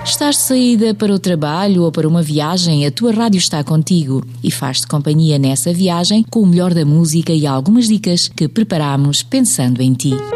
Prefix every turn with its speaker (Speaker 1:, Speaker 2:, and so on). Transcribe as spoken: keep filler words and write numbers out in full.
Speaker 1: Estás de saída para o trabalho ou para uma viagem, a tua rádio está contigo e faz-te companhia nessa viagem com o melhor da música e algumas dicas que preparamos pensando em ti.